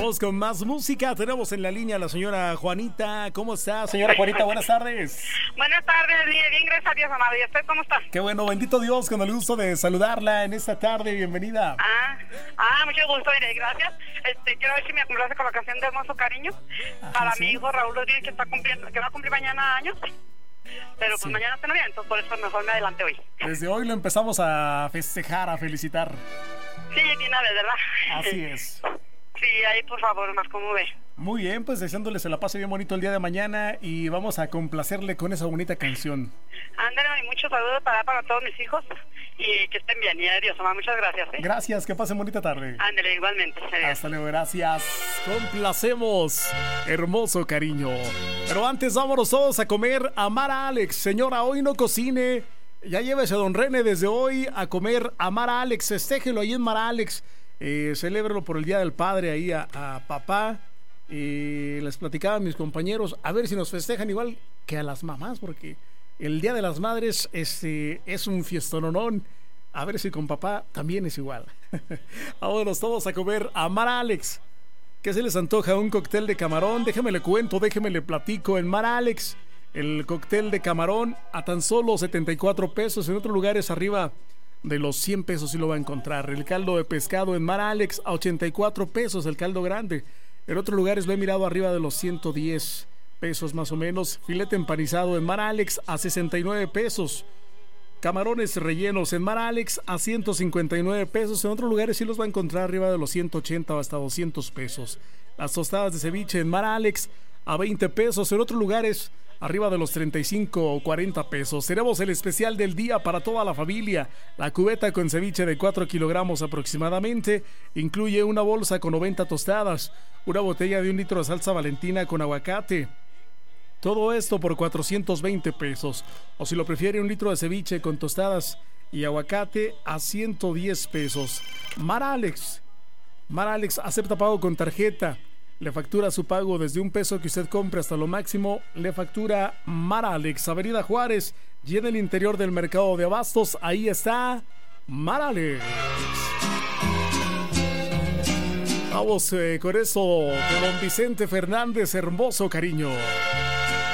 Vamos con más música. Tenemos en la línea a la señora Juanita. ¿Cómo está, señora Juanita? Buenas tardes. Buenas tardes, bien, gracias a Dios, amado. ¿Y usted cómo está? Qué bueno, bendito Dios, con el gusto de saludarla en esta tarde. Bienvenida. Mucho gusto, mire, gracias. Quiero ver si me complace con la canción de Hermoso Cariño para mi hijo Raúl Rodríguez, que va a cumplir mañana años. Pero pues mañana está bien, entonces por eso mejor me adelante hoy. Desde hoy lo empezamos a festejar, a felicitar. Sí, de una vez, ¿verdad? Así es. Sí, ahí por favor, más como ve. Muy bien, pues deseándole se la pase bien bonito el día de mañana y vamos a complacerle con esa bonita canción. Ándale, y muchos saludos para todos mis hijos y que estén bien. Y adiós, mamá, muchas gracias. Gracias, que pasen bonita tarde. Ándale, igualmente. Adiós. Hasta luego, gracias. Complacemos, Hermoso Cariño. Pero antes vámonos todos a comer a Mara Alex. Señora, hoy no cocine. Ya llévese a don René desde hoy a comer a Mara Alex. Festéjelo ahí en Mara Alex. Celébrelo por el Día del Padre ahí a papá. Les platicaba a mis compañeros a ver si nos festejan igual que a las mamás, porque el Día de las Madres es un fiestononón. A ver si con papá también es igual. Vámonos todos a comer a Mara Alex. ¿Qué se les antoja? ¿Un cóctel de camarón? Déjeme le cuento, déjeme le platico. En Mara Alex, el cóctel de camarón a tan solo 74 pesos. En otros lugares arriba de los 100 pesos sí lo va a encontrar. El caldo de pescado en Mara Alex a 84 pesos, el caldo grande. En otros lugares lo he mirado arriba de los 110 pesos más o menos. Filete empanizado en Mara Alex a 69 pesos. Camarones rellenos en Mara Alex a 159 pesos. En otros lugares sí los va a encontrar arriba de los 180 o hasta 200 pesos. Las tostadas de ceviche en Mara Alex a 20 pesos. En otros lugares arriba de los 35 o 40 pesos. Tenemos el especial del día para toda la familia. La cubeta con ceviche de 4 kilogramos aproximadamente incluye una bolsa con 90 tostadas, una botella de 1 litro de salsa Valentina con aguacate. Todo esto por 420 pesos. O si lo prefiere, 1 litro de ceviche con tostadas y aguacate a 110 pesos. Mara Alex acepta pago con tarjeta. Le factura su pago desde $1 que usted compre hasta lo máximo. Le factura Mara Alex, Avenida Juárez, y en el interior del mercado de abastos. Ahí está Mara Alex. Vamos con eso de don Vicente Fernández, Hermoso Cariño.